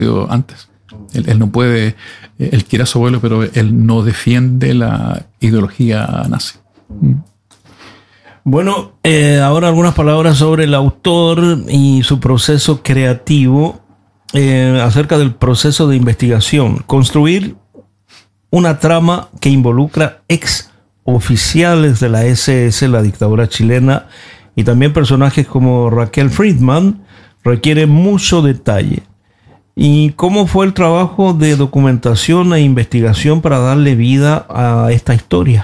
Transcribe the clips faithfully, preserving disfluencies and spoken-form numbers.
antes. Él, él no puede, él quiere a su abuelo, pero él no defiende la ideología nazi. Bueno, eh, ahora algunas palabras sobre el autor y su proceso creativo, eh, acerca del proceso de investigación. Construir una trama que involucra ex oficiales de la ese ese, la dictadura chilena, y también personajes como Raquel Friedman, requiere mucho detalle. ¿Y cómo fue el trabajo de documentación e investigación para darle vida a esta historia?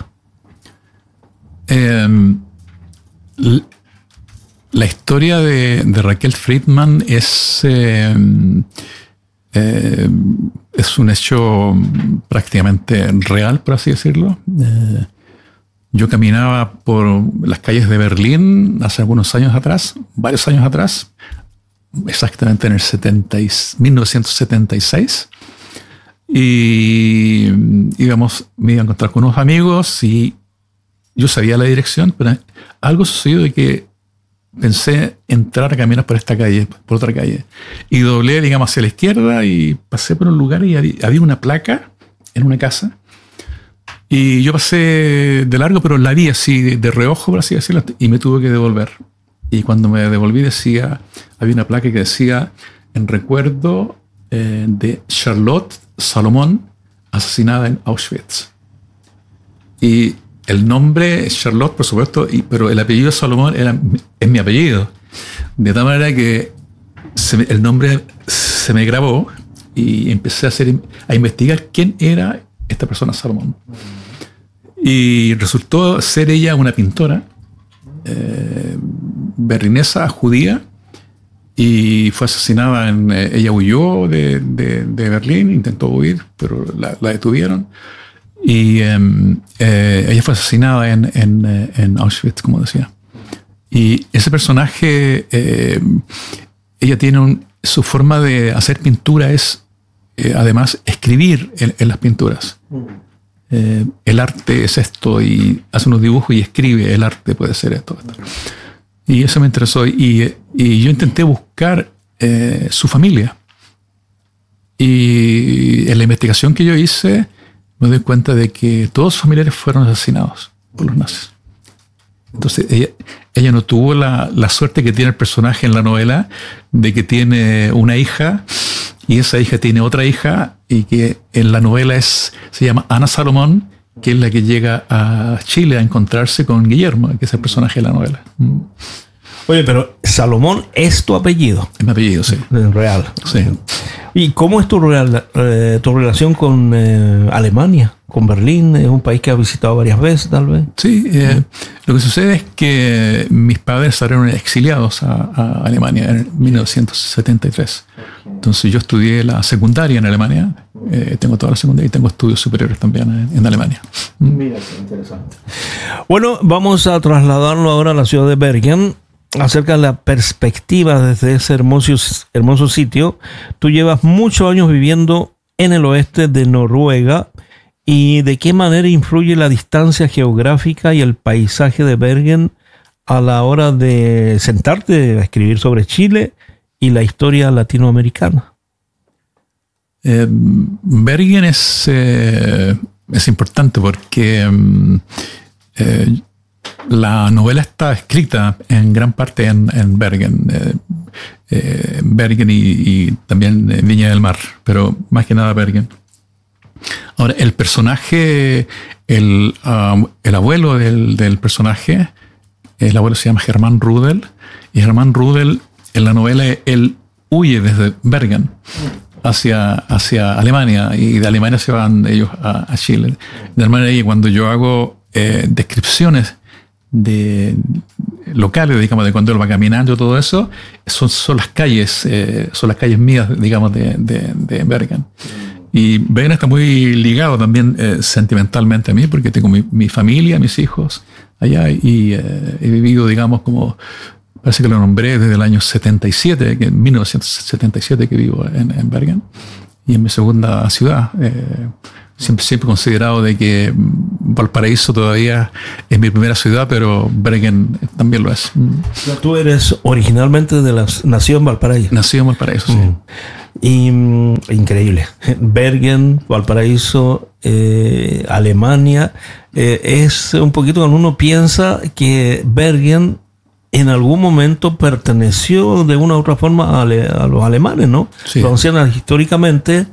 Eh, la historia de, de Raquel Friedman es, eh, eh, es un hecho prácticamente real, por así decirlo. Eh, yo caminaba por las calles de Berlín hace algunos años atrás, varios años atrás, exactamente en el setenta, mil novecientos setenta y seis, y íbamos, me iba a encontrar con unos amigos y yo sabía la dirección, pero algo sucedió de que pensé entrar a caminar por esta calle, por otra calle, y doblé, digamos, hacia la izquierda y pasé por un lugar y había una placa en una casa, y yo pasé de largo, pero la vi así de, de reojo, por así decirlo, y me tuve que devolver. Y cuando me devolví decía, había una placa que decía, en recuerdo eh, de Charlotte Salomón, asesinada en Auschwitz. Y el nombre es Charlotte, por supuesto, y, pero el apellido Salomón era, es mi apellido. De tal manera que se me, el nombre se me grabó y empecé a, hacer, a investigar quién era esta persona Salomón. Y resultó ser ella una pintora eh, berlinesa, judía, y fue asesinada en... Eh, ella huyó de, de, de Berlín, intentó huir, pero la, la detuvieron. Y eh, eh, ella fue asesinada en, en, en Auschwitz, como decía. Y ese personaje, eh, ella tiene un, su forma de hacer pintura es, eh, además, escribir en, en las pinturas. Eh, el arte es esto, y hace unos dibujos y escribe, el arte puede ser esto. esto. Y eso me interesó. Y, y yo intenté buscar eh, su familia. Y en la investigación que yo hice, me doy cuenta de que todos sus familiares fueron asesinados por los nazis. Entonces ella, ella no tuvo la, la suerte que tiene el personaje en la novela, de que tiene una hija y esa hija tiene otra hija, y que en la novela es, se llama Ana Salomón, que es la que llega a Chile a encontrarse con Guillermo, que es el personaje de la novela. Oye, pero Salomón es tu apellido. Es mi apellido, sí. Real. Sí. ¿Y cómo es tu, real, eh, tu relación con eh, Alemania, con Berlín? Es un país que has visitado varias veces, tal vez. Sí, eh, lo que sucede es que mis padres salieron exiliados a, a Alemania en mil novecientos setenta y tres. Entonces yo estudié la secundaria en Alemania, eh, tengo toda la secundaria y tengo estudios superiores también en, en Alemania. Mira, qué interesante. Bueno, vamos a trasladarlo ahora a la ciudad de Bergen. Acerca de la perspectiva desde ese hermoso, hermoso sitio. Tú llevas muchos años viviendo en el oeste de Noruega, y de qué manera influye la distancia geográfica y el paisaje de Bergen a la hora de sentarte a escribir sobre Chile y la historia latinoamericana. Eh, Bergen es, eh, es importante porque eh, la novela está escrita en gran parte en, en Bergen, eh, eh, Bergen y, y también Viña del Mar, pero más que nada Bergen. Ahora, el personaje, el, uh, el abuelo del, del personaje, el abuelo se llama Germán Rudel, y Germán Rudel en la novela él huye desde Bergen hacia, hacia Alemania, y de Alemania se van ellos a, a Chile. De tal manera que cuando yo hago eh, descripciones de locales, digamos, de cuando él va caminando, todo eso, son, son las calles, eh, son las calles mías, digamos, de, de, de Bergen. Y Bergen está muy ligado también eh, sentimentalmente a mí, porque tengo mi, mi familia, mis hijos allá, y eh, he vivido, digamos, como, parece que lo nombré desde el año setenta y siete, que en mil novecientos setenta y siete que vivo en, en Bergen, y en mi segunda ciudad. Eh, Siempre, siempre he considerado de que Valparaíso todavía es mi primera ciudad, pero Bergen también lo es. Tú eres originalmente de la nación Valparaíso. Nacido en Valparaíso, sí. Mm. Y mm, increíble. Bergen, Valparaíso, eh, Alemania. Eh, es un poquito cuando uno piensa que Bergen en algún momento perteneció de una u otra forma a, ale, a los alemanes, ¿no? Sí. Los ancianos históricamente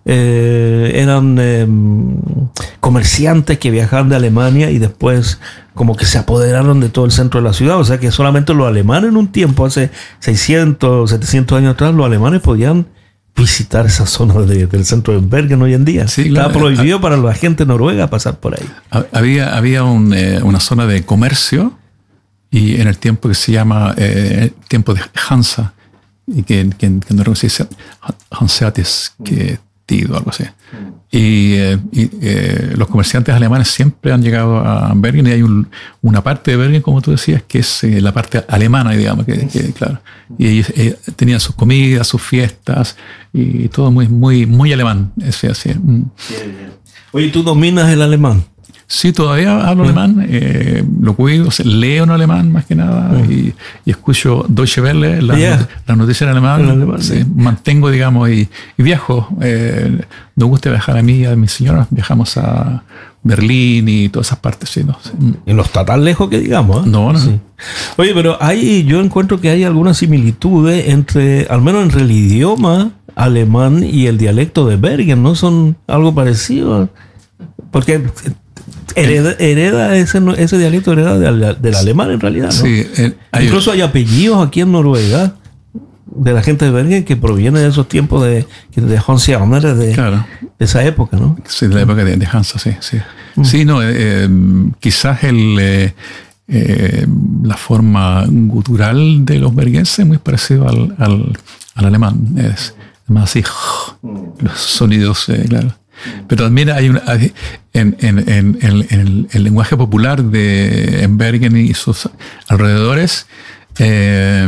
eh, eran eh, comerciantes que viajaban de Alemania y después como que se apoderaron de todo el centro de la ciudad. O sea que solamente los alemanes en un tiempo, hace seiscientos, setecientos años atrás, los alemanes podían visitar esa zona de, del centro de Bergen hoy en día. Sí, Estaba claro. prohibido para la gente noruega pasar por ahí. Había, había un, eh, una zona de comercio y en el tiempo que se llama eh, tiempo de Hansa, y que, que, que en noruego se dice Hanseatis, que tido, algo así. Y, eh, y eh, los comerciantes alemanes siempre han llegado a Bergen, y hay un, una parte de Bergen, como tú decías, que es eh, la parte alemana, digamos, que, que claro. Y ellos eh, tenían sus comidas, sus fiestas, y todo muy, muy, muy alemán. Ese, así. Mm. Oye, ¿tú dominas el alemán? Sí, todavía hablo mm. alemán, eh, lo cuido, leo en alemán más que nada, mm. y, y escucho Deutsche Welle, las yeah. not noticias en alemán, en alemán sí, sí. mantengo, digamos, y, y viajo. Eh, nos gusta viajar a mí y a mi señora, viajamos a Berlín y todas esas partes, sí, ¿no? Sí. Y no está tan lejos que digamos, ¿eh? No, no. Sí. Oye, pero hay, yo encuentro que hay algunas similitudes entre, al menos entre el idioma alemán y el dialecto de Bergen, ¿no? Son algo parecido, porque hereda, hereda ese, ese dialecto hereda del, del alemán en realidad, ¿no? Sí, eh, hay, incluso hay apellidos aquí en Noruega de la gente de Bergen que proviene de esos tiempos de, de Hanseaner, de, claro. de esa época, ¿no? Sí, de la época de, de Hansa, sí. Sí, mm. sí no, eh, quizás el, eh, eh, la forma gutural de los bergenses es muy parecido al, al, al alemán. Es más así, los sonidos, eh, claro. Pero también hay una, en, en, en, en, en el, el lenguaje popular de en Bergen y sus alrededores, eh,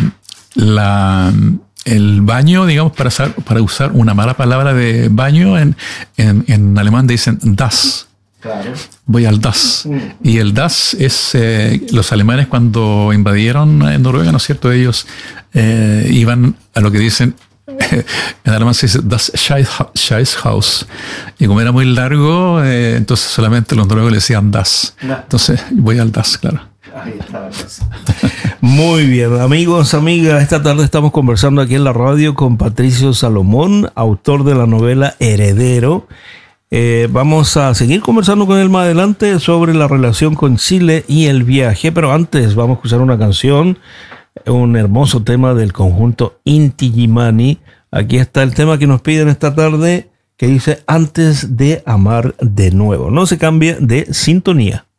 la, el baño, digamos, para usar, para usar una mala palabra de baño, en, en, en alemán dicen das. Claro. Voy al das. Mm. Y el das es, eh, los alemanes cuando invadieron en Noruega, ¿no es cierto? Ellos eh, iban a lo que dicen, en alemán se dice das Scheißhaus, y como era muy largo, eh, entonces solamente los noruegos le decían das. No. Entonces voy al das, claro. Ahí está. Muy bien, amigos, amigas, esta tarde estamos conversando aquí en la radio con Patricio Salomón, autor de la novela Heredero. Eh, vamos a seguir conversando con él más adelante sobre la relación con Chile y el viaje, pero antes vamos a escuchar una canción, un hermoso tema del conjunto Inti Illimani. Aquí está el tema que nos piden esta tarde, que dice Antes de amar de nuevo. No se cambie de sintonía.